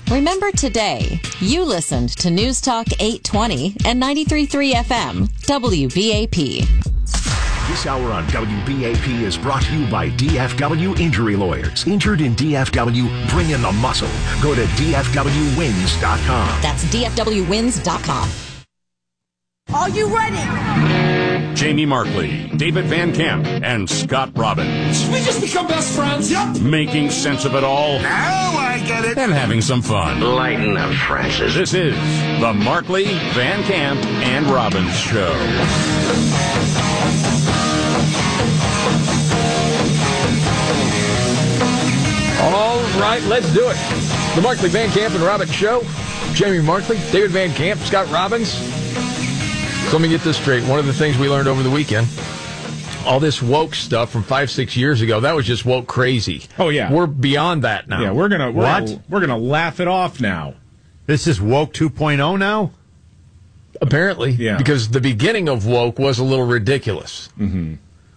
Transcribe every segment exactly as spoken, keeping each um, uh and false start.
Remember today, you listened to News Talk eight twenty and ninety-three point three F M, W B A P. This hour on W B A P is brought to you by D F W Injury Lawyers. Injured in D F W? Bring in the muscle. Go to D F W wins dot com. That's D F W wins dot com. Are you ready? Jamie Markley, David Van Camp, and Scott Robbins. We just become best friends. Yep. Making sense of it all. Now I get it. And having some fun. Lighten up, Francis. This is the Markley, Van Camp, and Robbins Show. All right, let's do it. The Markley, Van Camp, and Robbins Show. Jamie Markley, David Van Camp, Scott Robbins. So let me get this straight. One of the things we learned over the weekend, all this woke stuff from five, six years ago, that was just woke crazy. Oh, yeah. We're beyond that now. Yeah, we're gonna we're What? Gonna, we're gonna laugh it off now. This is woke two point oh now? Apparently, Yeah. because the beginning of woke was a little ridiculous. Mm-hmm.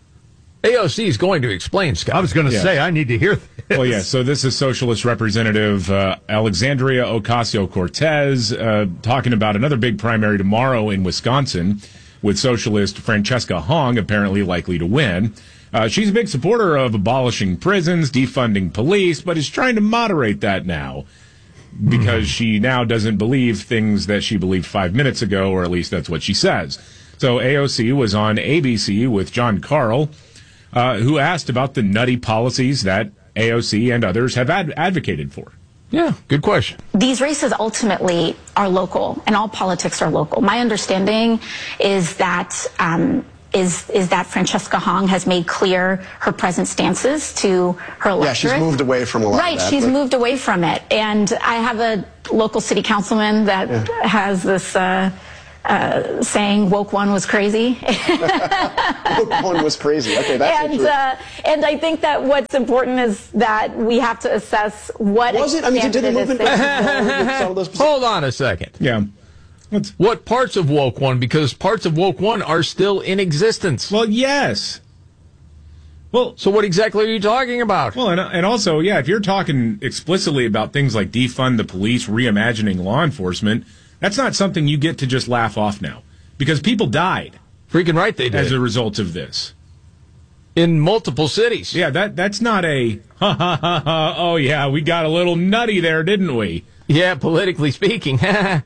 A O C is going to explain, Scott. I was going to Yeah. say, I need to hear this. Well, yeah. So this is Socialist Representative uh, Alexandria Ocasio-Cortez uh, talking about another big primary tomorrow in Wisconsin, with Socialist Francesca Hong apparently likely to win. Uh, she's a big supporter of abolishing prisons, defunding police, but is trying to moderate that now because mm. she now doesn't believe things that she believed five minutes ago, or at least that's what she says. So A O C was on A B C with John Carl, uh, who asked about the nutty policies that A O C and others have ad- advocated for. Yeah, good question. These races ultimately are local, and all politics are local. My understanding is that um, is is that Francesca Hong has made clear her present stances to her electorate. Yeah, she's moved away from a lot right, of that. she's but... moved away from it. And I have a local city councilman that yeah. has this uh, uh, saying, woke one was crazy. Woke one was crazy. Okay, that's and, uh, and I think that what's important is that we have to assess what was it? I mean, did the movement go too far with some of those positions? Hold on a second. Yeah. What's... What parts of woke one? Because parts of woke one are still in existence. Well, yes. Well, so what exactly are you talking about? Well, and, and also, yeah, if you're talking explicitly about things like defund the police, reimagining law enforcement, that's not something you get to just laugh off now. Because people died. Freaking right they did. As a result of this. In multiple cities. Yeah, that that's not a, ha, ha, ha, ha, oh, yeah, we got a little nutty there, didn't we? Yeah, politically speaking.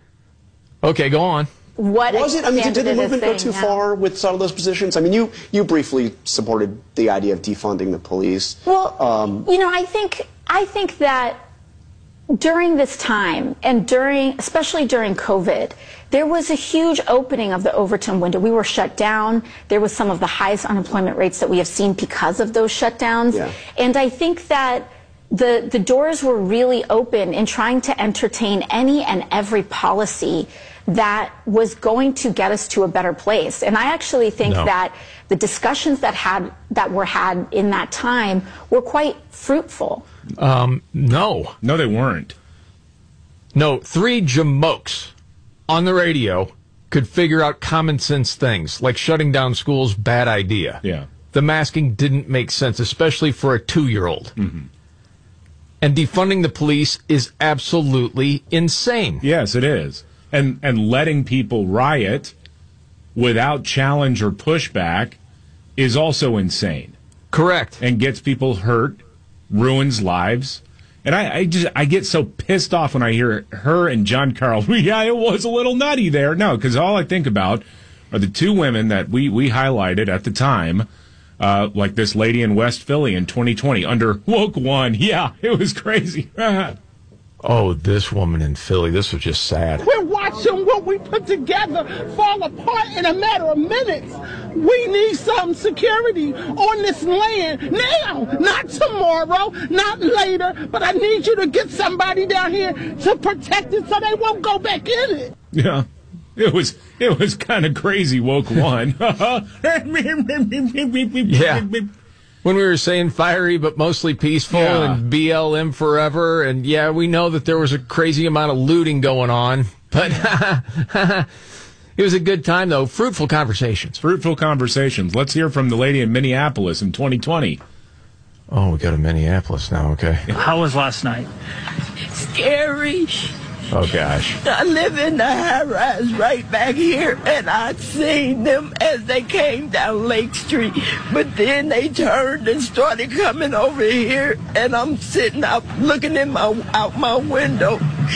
Okay, go on. What was it? I mean, did, did the movement go too now. far with some of those positions? I mean, you, you briefly supported the idea of defunding the police. Well, um, you know, I think I think that during this time, and during, especially during COVID, there was a huge opening of the Overton window. We were shut down. There was some of the highest unemployment rates that we have seen because of those shutdowns. Yeah. And I think that the the doors were really open in trying to entertain any and every policy that was going to get us to a better place. And I actually think no. that the discussions that had that were had in that time were quite fruitful. Um, no. No, they weren't. No, three jamokes on the radio could figure out common sense things, like shutting down schools, bad idea. Yeah. The masking didn't make sense, especially for a two-year-old. Mm-hmm. And defunding the police is absolutely insane. Yes, it is. And and letting people riot without challenge or pushback is also insane. Correct. And gets people hurt, ruins lives. And I, I just I get so pissed off when I hear her and John Carl. Yeah, it was a little nutty there. No, because all I think about are the two women that we, we highlighted at the time, uh, like this lady in West Philly in twenty twenty under woke one. Yeah, it was crazy. Oh, this woman in Philly, this was just sad. We're watching what we put together fall apart in a matter of minutes. We need some security on this land now, not tomorrow, not later, but I need you to get somebody down here to protect it so they won't go back in it. Yeah. It was it was kind of crazy, woke one. Yeah. When we were saying fiery but mostly peaceful Yeah. and B L M forever, and yeah, we know that there was a crazy amount of looting going on, but it was a good time, though. Fruitful conversations. Fruitful conversations. Let's hear from the lady in Minneapolis in twenty twenty. Oh, we got a Minneapolis now, okay. How was last night? scary. Oh, gosh. I live in the high-rise right back here, and I seen them as they came down Lake Street. But then they turned and started coming over here, and I'm sitting out looking in my out my window.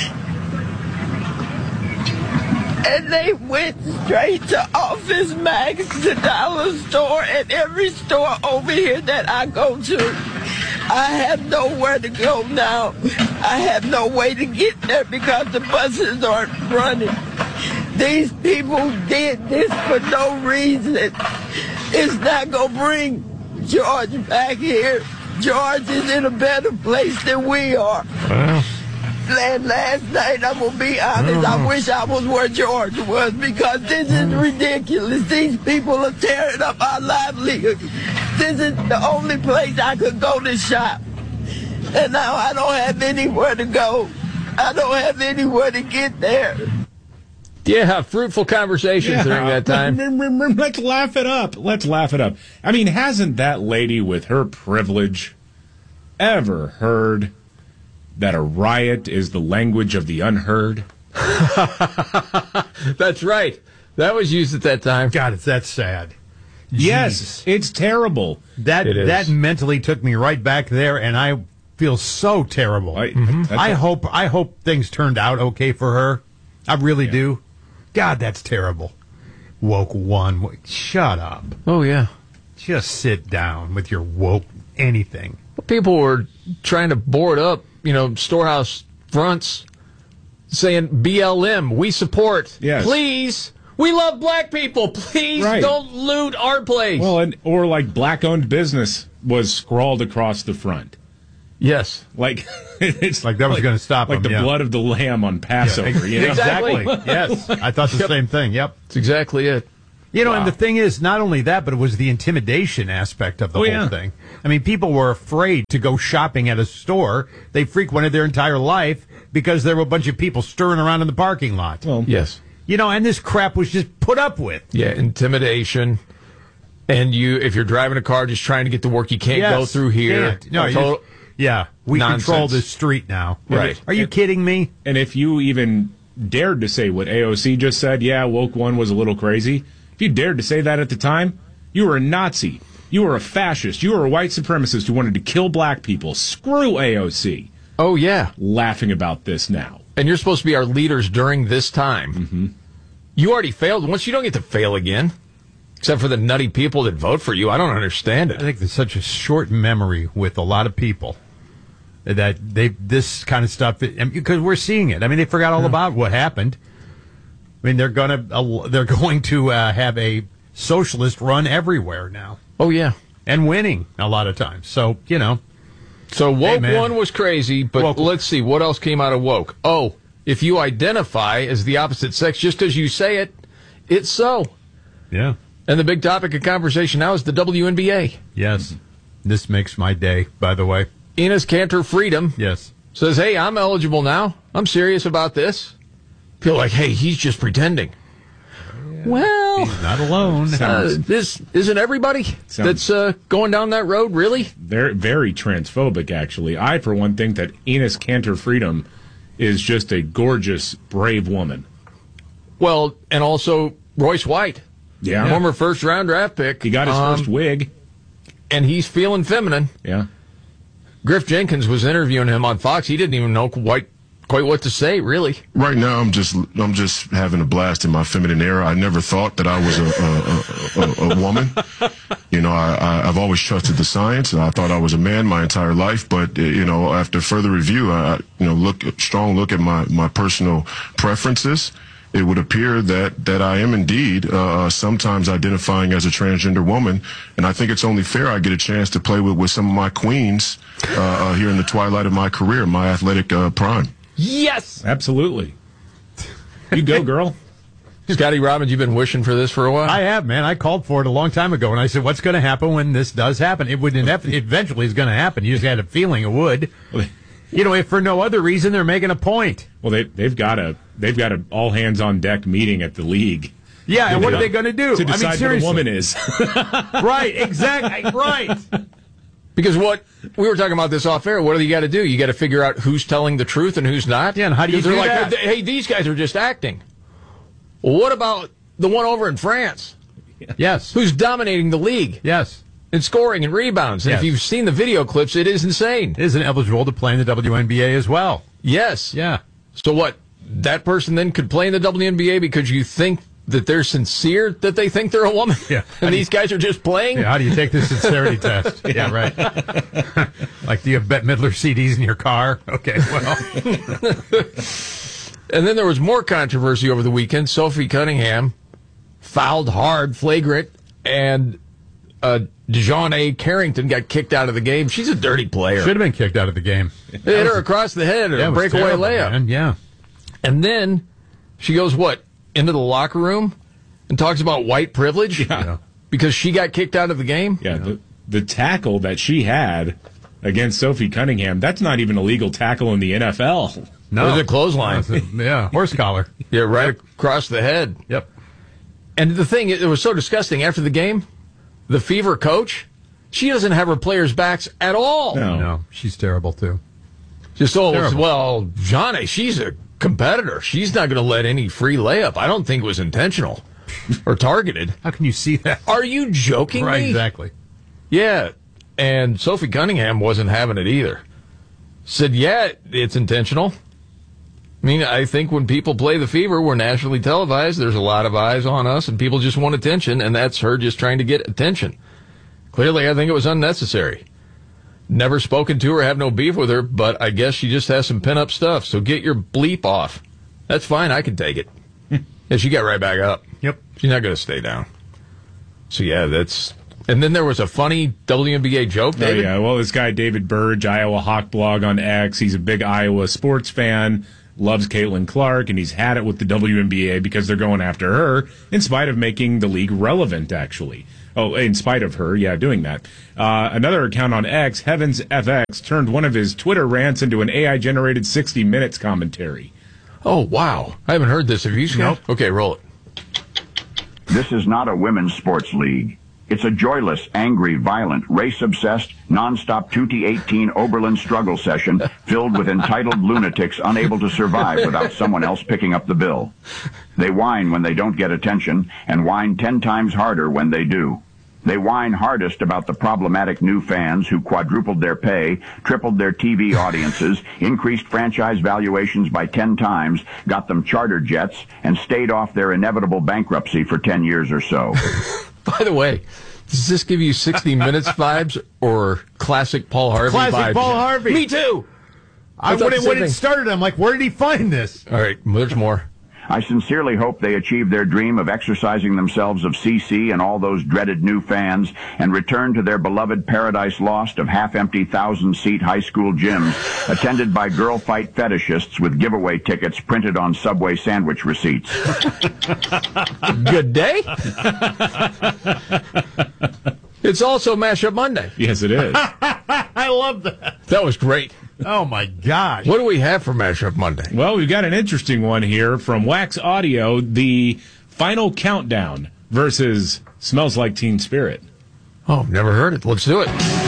And they went straight to Office Max, the dollar store, and every store over here that I go to. I have nowhere to go now. I have no way to get there because the buses aren't running. These people did this for no reason. It's not going to bring George back here. George is in a better place than we are. Well. And last night, I'm going to be honest, I wish I was where George was because this is ridiculous. These people are tearing up our livelihood. This is the only place I could go to shop. And now I don't have anywhere to go. I don't have anywhere to get there. Yeah, fruitful conversations Yeah. during that time. Let's laugh it up. Let's laugh it up. I mean, hasn't that lady with her privilege ever heard that a riot is the language of the unheard? That's right. That was used at that time. God, it's that sad. Yes, it's terrible. That It is. that mentally took me right back there, and I feel so terrible. I, Mm-hmm. that's I a- hope I hope things turned out okay for her. I really do. God, that's terrible. Woke one. Wo- Shut up. Oh, yeah. Just sit down with your woke anything. People were trying to board up, you know, storehouse fronts saying B L M, we support. Yes. Please. We love black people. Please Right. don't loot our place. Well, and, or like black-owned business was scrawled across the front. yes. Like it's Like that was gonna stop like them, the yeah. blood of the lamb on Passover. you know? Exactly. Yes, I thought the same thing. Yep. That's exactly it. You know, Wow. and the thing is, not only that, but it was the intimidation aspect of the Oh, whole yeah. thing. I mean, people were afraid to go shopping at a store they frequented their entire life because there were a bunch of people stirring around in the parking lot. Well, Yes. You know, and this crap was just put up with. Yeah, intimidation. And you, if you're driving a car just trying to get to work, you can't Yes, go through here. can't. No, you Total- just- yeah, we Nonsense. control this street now. Right. Are you kidding me? and if you even dared to say what A O C just said, yeah, woke one was a little crazy. If you dared to say that at the time, you were a Nazi. You were a fascist. You were a white supremacist who wanted to kill black people. Screw A O C. Oh, yeah. Laughing about this now. And you're supposed to be our leaders during this time. Mm-hmm. You already failed. Once you don't get to fail again, except for the nutty people that vote for you. I don't understand I it. think there's such a short memory with a lot of people that they this kind of stuff and because we're seeing it. I mean, they forgot all about what happened. I mean, they're gonna uh, they're going to uh, have a socialist run everywhere now Oh, yeah. and winning a lot of times. So you know, So woke man. one was crazy, but Woke- let's see what else came out of woke. Oh, if you identify as the opposite sex just as you say it, it's so. yeah, And the big topic of conversation now is the W N B A. yes, this makes my day. By the way, Enos Cantor Freedom yes, says, "Hey, I'm eligible now. I'm serious about this." Feel like, hey, he's just pretending. Well, he's not alone. uh, this isn't everybody Sounds- that's uh, going down that road, really. Very, very transphobic, actually. I, for one, think that Enos Cantor Freedom is just a gorgeous, brave woman. Well, and also Royce White, Yeah. former first round draft pick. He got his Um, first wig. and he's feeling feminine. Yeah. Griff Jenkins was interviewing him on Fox. He didn't even know quite quite what to say, really. Right now, I'm just I'm just having a blast in my feminine era. I never thought that I was a a, a, a, a woman. You know, I, I I've always trusted the science. I thought I was a man my entire life, but uh, you know, after further review, I you know look strong look at my my personal preferences. It would appear that that I am indeed uh, sometimes identifying as a transgender woman, and I think it's only fair I get a chance to play with with some of my queens uh, uh, here in the twilight of my career, my athletic uh, prime. Yes! Absolutely. You go, girl. Scotty Robbins, you've been wishing for this for a while? I have, man. I called for it a long time ago, and I said, "What's going to happen when this does happen? It would inef- eventually is going to happen. You just had a feeling it would. You know, if for no other reason, they're making a point. Well, they they've got a they've got a all hands on deck meeting at the league. Yeah, and what To- are they going to do? to I mean, decide what a seriously. woman is? Right, exactly, right. Because what we were talking about this off air, what do you got to do? You got to figure out who's telling the truth and who's not. Yeah, and how do you do they're like, that? Hey, these guys are just acting. Well, what about the one over in France? Yes. Who's dominating the league? Yes. In scoring and rebounds. And Yes. if you've seen the video clips, it is insane. Isn't eligible to play in the W N B A as well. Yes. Yeah. So what? That person then could play in the W N B A because you think that they're sincere that they think they're a woman? Yeah. And these guys are just playing? Yeah, how do you take the sincerity test? Yeah, right. Like, do you have Bette Midler C Ds in your car? Okay, well. And then there was more controversy over the weekend. Sophie Cunningham fouled hard, flagrant, and uh, DeJounte Carrington got kicked out of the game. She's a dirty player. Should have been kicked out of the game. They hit her across the head in Yeah, a it was breakaway terrible, layup. man. Yeah. And then she goes, what, into the locker room and talks about white privilege? Yeah. Because she got kicked out of the game? Yeah, the, the tackle that she had against Sophie Cunningham, that's not even a legal tackle in the N F L. No. It was a clothesline. It was a- yeah, horse collar. Yeah, right across the head. Yep. And the thing, it was so disgusting. After the game, the Fever coach, she doesn't have her players' backs at all. No. No, she's terrible, too. Just, oh, Terrible. well, Johnny, she's a competitor. She's not going to let any free layup. I don't think it was intentional or targeted. How can you see that? Are you joking Right, me? exactly. Yeah. And Sophie Cunningham wasn't having it either. Said, yeah, it's intentional. I mean, I think when people play the Fever, we're nationally televised. There's a lot of eyes on us, and people just want attention, and that's her just trying to get attention. Clearly, I think it was unnecessary. Never spoken to her, have no beef with her, but I guess she just has some pin-up stuff, so get your bleep off. That's fine, I can take it. And she got right back up. Yep. She's not going to stay down. So, yeah, that's... And then there was a funny W N B A joke, Oh, David. yeah. Well, this guy, David Burge, Iowa Hawk Blog on X, he's a big Iowa sports fan, loves Caitlin Clark, and he's had it with the W N B A because they're going after her in spite of making the league relevant, actually. Oh, in spite of her, yeah, doing that. Uh, another account on X, Heavens F X, turned one of his Twitter rants into an A I-generated sixty minutes commentary. Oh, wow. I haven't heard this. Have you, Scott? Nope. Okay, roll it. This is not a women's sports league. It's a joyless, angry, violent, race-obsessed, non-stop Tutti eighteen Oberlin struggle session filled with entitled lunatics unable to survive without someone else picking up the bill. They whine when they don't get attention and whine ten times harder when they do. They whine hardest about the problematic new fans who quadrupled their pay, tripled their T V audiences, increased franchise valuations by ten times, got them charter jets, and stayed off their inevitable bankruptcy for ten years or so. By the way, does this give you sixty minutes vibes or classic Paul Harvey Classic vibes? Paul Harvey. Me too. I, thought when the it, same when it thing. started, I'm like, where did he find this? All right, there's more. I sincerely hope they achieve their dream of exercising themselves of C C and all those dreaded new fans and return to their beloved paradise lost of half-empty thousand-seat high school gyms attended by girl fight fetishists with giveaway tickets printed on Subway sandwich receipts. Good day. It's also Mashup Monday. Yes, it is. I love that. That was great. Oh, my gosh. What do we have for Mashup Monday? Well, we've got an interesting one here from Wax Audio, the Final Countdown versus Smells Like Teen Spirit. Oh, never heard it. Let's do it.